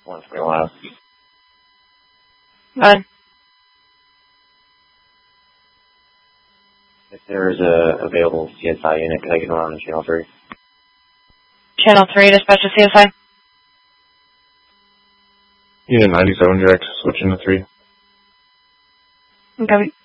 One for a while. Go ahead. If there is a available CSI unit, could I get one on Channel 3? Channel 3, dispatch to CSI. Unit 97 direct, switching to 3. Okay.